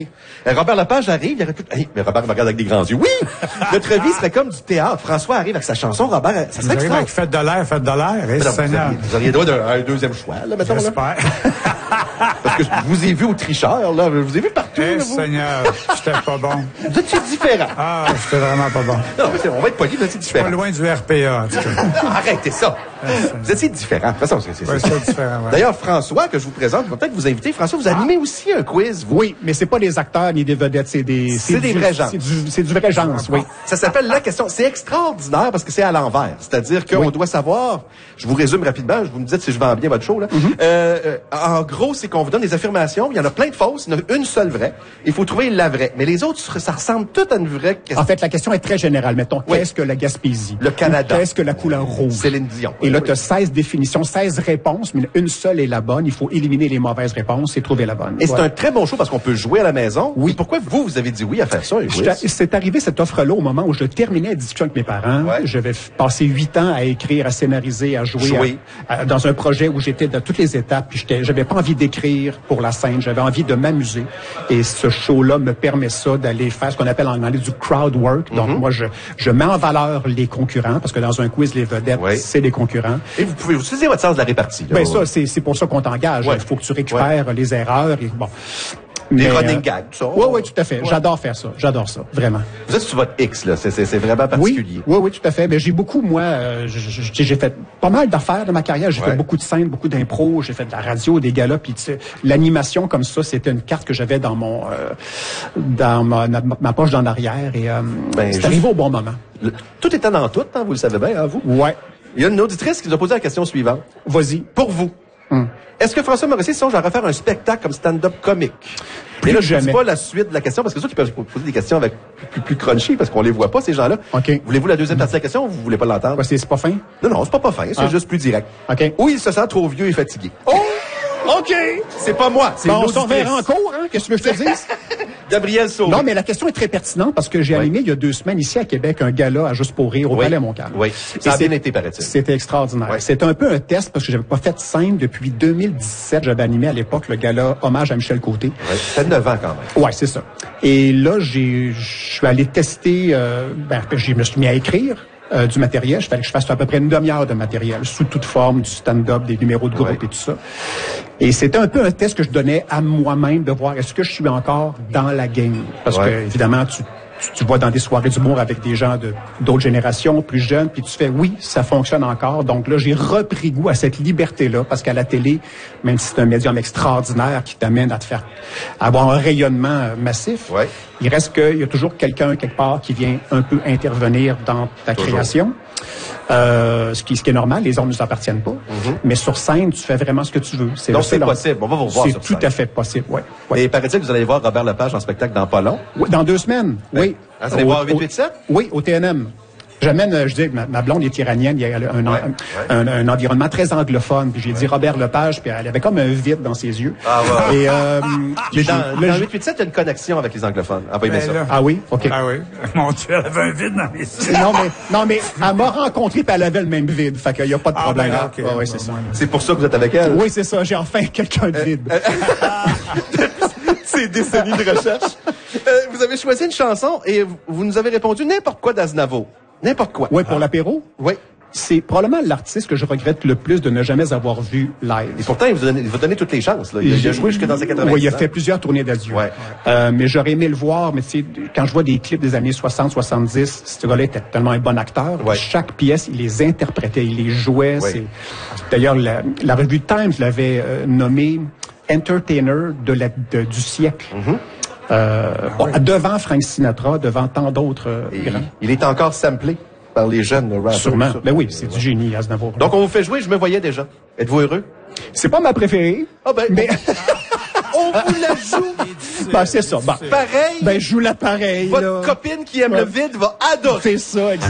Robert Lepage arrive, il aurait pu... Hey, mais Robert me regarde avec des grands yeux. Oui! Notre vie serait comme du théâtre. François arrive avec sa chanson, Robert, ça serait extraordinaire. Faites de l'air, faites de l'air. Vous auriez droit d'un deuxième choix, là, mettons. J'espère. Parce que je vous ai vu au tricheur, là. Je vous ai vu partout, là, vous. Seigneur, j'étais pas bon. Vous étiez différent. Ah, j'étais vraiment pas bon. Non, mais on va être poli, là, c'est différent. Pas loin du RPA, en tout cas. Arrêtez ça. Vous étiez différent. De toute façon, c'est différent, ouais. D'ailleurs, François, que je vous présente, je vais peut-être vous inviter. François, vous animez aussi un quiz, vous. Oui, mais c'est pas des acteurs ni des vedettes, c'est des vrais gens. C'est du vrai genre, oui. Ça s'appelle La Question. C'est extraordinaire parce que c'est à l'envers. C'est-à-dire qu'on doit savoir, je vous résume rapidement, vous me dites si je vends bien votre show, là. En gros, c'est qu'on vous donne des affirmations, il y en a plein de fausses, il y en a une seule vraie. Il faut trouver la vraie. Mais les autres, ça ressemble tout à une vraie question. En fait, la question est très générale. Mettons, qu'est-ce que la Gaspésie? Le Canada. Qu'est-ce que la couleur rouge? Céline Dion. Et là, tu as 16 définitions, 16 réponses, mais une seule est la bonne. Il faut éliminer les mauvaises réponses et trouver la bonne. Et c'est un très bon show parce qu'on peut jouer à la maison. Oui. Et pourquoi vous avez dit oui à faire ça? C'est arrivé cette offre-là au moment où je terminais la discussion avec mes parents. Ouais. J'avais passé 8 ans à écrire, à scénariser, à jouer dans un projet où j'étais dans toutes les étapes. Puis j'avais pas envie d'écrire pour la scène. J'avais envie de m'amuser. Et ce show-là me permet ça d'aller faire ce qu'on appelle en anglais du crowd work. Donc moi, je mets en valeur les concurrents parce que dans un quiz, les vedettes, c'est des concurrents. Et vous pouvez utiliser votre sens de la répartie. Ben ça, c'est pour ça qu'on t'engage. Il faut que tu récupères les erreurs. Et, bon. Des running gags, ça. Oui, tout à fait. Ouais. J'adore faire ça. J'adore ça, vraiment. Vous êtes sur votre X, là. C'est vraiment particulier. Oui, tout à fait. Mais j'ai beaucoup, moi, j'ai fait pas mal d'affaires de ma carrière. J'ai fait beaucoup de scènes, beaucoup d'impro. J'ai fait de la radio, des galas. Puis l'animation comme ça, c'était une carte que j'avais dans mon, dans ma poche d'en arrière. Et c'est arrivé au bon moment. Tout étant dans tout, hein, vous le savez bien, hein, vous? Ouais. Il y a une auditrice qui nous a posé la question suivante. Vas-y. Pour vous. Est-ce que François Morrissey, sinon, je vais refaire un spectacle comme stand-up comique? Et là, je ne dis pas la suite de la question, parce que ceux qui peuvent poser des questions avec plus crunchy, parce qu'on les voit pas, ces gens-là. OK. Voulez-vous la deuxième partie de la question ou vous voulez pas l'entendre? Ouais, c'est pas fin? Non, c'est pas fin, c'est juste plus direct. OK. Ou il se sent trop vieux et fatigué. Oh! OK! C'est pas moi, c'est on s'en verra en cours, hein? Qu'est-ce que je te dis? Gabriel Sauvé. Non, mais la question est très pertinente parce que j'ai animé il y a 2 semaines ici à Québec un gala à Juste pour rire au Palais Montcalm. Oui, ça a bien été, paraît-il. C'était extraordinaire. C'était un peu un test parce que j'avais pas fait de scène depuis 2017. J'avais animé à l'époque le gala Hommage à Michel Côté. Oui, ça fait 9 ans quand même. Ouais, c'est ça. Et là, je suis allé tester, je me suis mis à écrire. Du matériel. Il fallait que je fasse à peu près une demi-heure de matériel, sous toute forme, du stand-up, des numéros de groupe et tout ça. Et c'était un peu un test que je donnais à moi-même de voir est-ce que je suis encore dans la game. Parce que, évidemment, tu vois dans des soirées d'humour avec des gens d'autres générations, plus jeunes, puis tu fais oui, ça fonctionne encore. Donc là, j'ai repris goût à cette liberté-là, parce qu'à la télé, même si c'est un médium extraordinaire qui t'amène à te faire avoir un rayonnement massif, il reste qu'il y a toujours quelqu'un quelque part qui vient un peu intervenir dans ta création. Ce qui est normal, les ondes ne nous appartiennent pas. Mais sur scène, tu fais vraiment ce que tu veux. Donc c'est possible. On va vous revoir sur scène. C'est tout à fait possible, oui. Et paraît-il que vous allez voir Robert Lepage en spectacle dans pas long? Oui, dans 2 semaines, oui. Vous allez voir 887? Oui, au TNM. J'amène, je dis, ma blonde est iranienne, il y a un environnement très anglophone. Puis j'ai dit Robert Lepage, puis elle avait comme un vide dans ses yeux. Ah ouais. Et mais dans 887, il y a une connexion avec les anglophones. Ah, pas aimé ça. Ah oui, ok. Ah oui. Mon Dieu, elle avait un vide dans les yeux. Non mais elle m'a rencontré puis elle avait le même vide. Fait qu'il y a pas de problème. Oui, c'est ça. C'est pour ça que vous êtes avec elle. Oui, c'est ça. J'ai enfin quelqu'un de vide. C'est des décennies de recherche. Vous avez choisi une chanson et vous nous avez répondu n'importe quoi d'Aznavour. N'importe quoi. Oui, pour l'apéro? Oui. C'est probablement l'artiste que je regrette le plus de ne jamais avoir vu live. Et pourtant, il vous donne toutes les chances. Là. Il a joué jusque dans ses 80 ans. Oui, il a fait plusieurs tournées d'adieu. Mais j'aurais aimé le voir. Mais tu sais, quand je vois des clips des années 60, 70, ce gars-là était tellement un bon acteur. Chaque pièce, il les interprétait, il les jouait. D'ailleurs, la revue Times l'avait nommé Entertainer du siècle. Devant Frank Sinatra, devant tant d'autres grands. Il est encore samplé par les jeunes rappers. Sûrement. Ben oui, c'est du génie, Aznavour. Donc, on vous fait jouer, je me voyais déjà. Êtes-vous heureux? C'est pas ma préférée. Ah ben, mais... on vous la joue. Ben, c'est ça. Pareil. Ben, joue-la pareil. Votre copine qui aime le vide va adorer. C'est ça, exactement.